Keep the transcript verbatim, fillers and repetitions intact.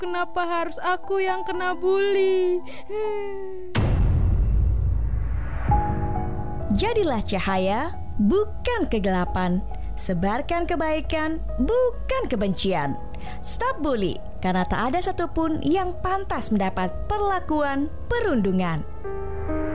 kenapa harus aku yang kena bully? Jadilah cahaya, bukan kegelapan. Sebarkan kebaikan, bukan kebencian. Stop bully, karena tak ada satupun yang pantas mendapat perlakuan perundungan.